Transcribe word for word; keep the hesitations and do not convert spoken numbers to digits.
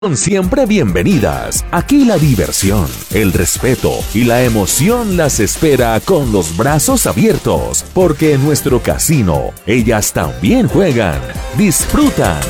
Son siempre bienvenidas. Aquí la diversión, el respeto y la emoción las espera con los brazos abiertos, porque en nuestro casino ellas también juegan, disfrutan